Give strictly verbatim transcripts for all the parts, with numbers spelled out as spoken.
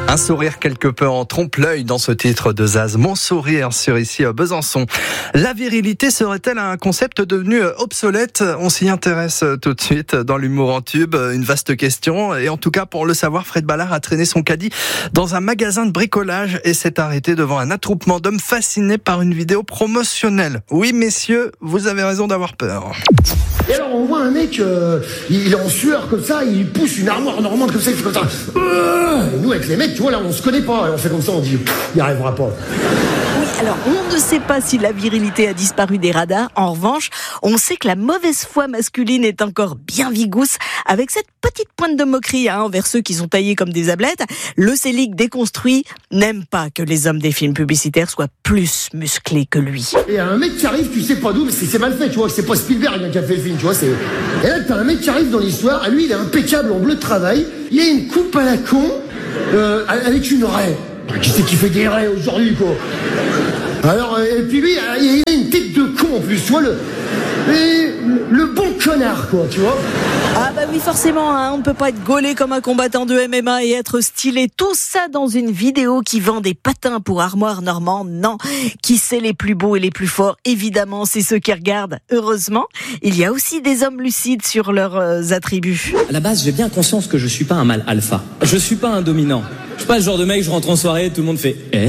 Un sourire quelque peu en trompe-l'œil dans ce titre de Zaz. Mon sourire sur ici Besançon. La virilité serait-elle un concept devenu obsolète ? On s'y intéresse tout de suite dans l'humour en tube. Une vaste question. Et en tout cas, pour le savoir, Fred Ballard a traîné son caddie dans un magasin de bricolage et s'est arrêté devant un attroupement d'hommes fascinés par une vidéo promotionnelle. Oui, messieurs, vous avez raison d'avoir peur. Et alors on voit un mec, euh, il est en sueur comme ça, il pousse une armoire normande comme ça, il fait comme ça. Et nous avec les mecs, tu vois là, on se connaît pas, et on fait comme ça, on dit, il n'y arrivera pas. Oui, alors on ne sait pas si la virilité a disparu des radars. En revanche, on sait que la mauvaise foi masculine est encore bien vigousse, avec cette petite pointe de moquerie hein, envers ceux qui sont taillés comme des ablettes. Le Célic déconstruit n'aime pas que les hommes des films publicitaires soient plus musclés que lui. Et un mec qui arrive, tu sais pas d'où, mais c'est, c'est mal fait, tu vois, c'est pas Spielberg qui a fait le film, tu vois, c'est... Et là, t'as un mec qui arrive dans l'histoire, lui, il est impeccable en bleu de travail, il a une coupe à la con, euh, avec une raie. Qui c'est qui fait des raies aujourd'hui, quoi? Alors, et puis lui, il a une tête de con en plus, tu vois, le, le, le bon connard, quoi, tu vois. Ah bah oui, forcément, hein, on ne peut pas être gaulé comme un combattant de M M A et être stylé. Tout ça dans une vidéo qui vend des patins pour armoire normande. Non, qui c'est les plus beaux et les plus forts? Évidemment, c'est ceux qui regardent. Heureusement, il y a aussi des hommes lucides sur leurs euh, attributs. À la base, j'ai bien conscience que je suis pas un mâle alpha. Je suis pas un dominant. Je suis pas le genre de mec, je rentre en soirée, tout le monde fait eh.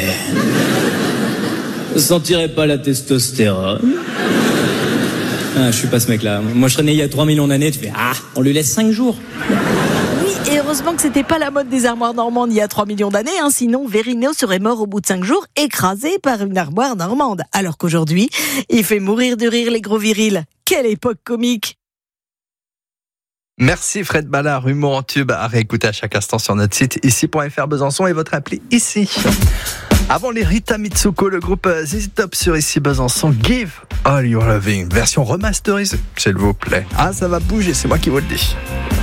Je sentirais pas la testostérone. Ah, je suis pas ce mec-là. Moi, je serais né il y a trois millions d'années, tu fais ah, on lui laisse cinq jours. Oui, et heureusement que c'était pas la mode des armoires normandes il y a trois millions d'années, hein, sinon Verino serait mort au bout de cinq jours, écrasé par une armoire normande. Alors qu'aujourd'hui, il fait mourir de rire les gros virils. Quelle époque comique! Merci Fred Ballard, humour en tube à réécouter à chaque instant sur notre site ici point f r Besançon et votre appli ici. Avant les Rita Mitsuko, le groupe Z Z Top sur ici Besançon, Give All Your Loving, version remasterisée, s'il vous plaît. Ah, ça va bouger, c'est moi qui vous le dis.